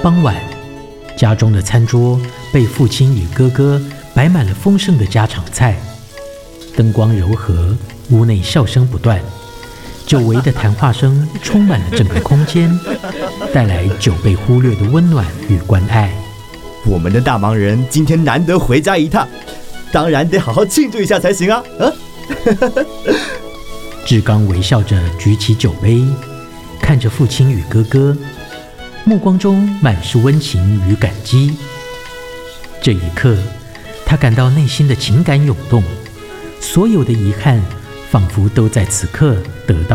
傍晚，家中的餐桌被父亲与哥哥摆满了丰盛的家常菜，灯光柔和，屋内笑声不断，久违的谈话声充满了整个空间，带来久被忽略的温暖与关爱。 我们的大忙人今天难得回家一趟，当然得好好庆祝一下才行啊！ 志刚微笑着举起酒杯，看着父亲与哥哥，目光中满是温情与感激。这一刻，他感到内心的情感涌动，所有的遗憾仿佛都在此刻得到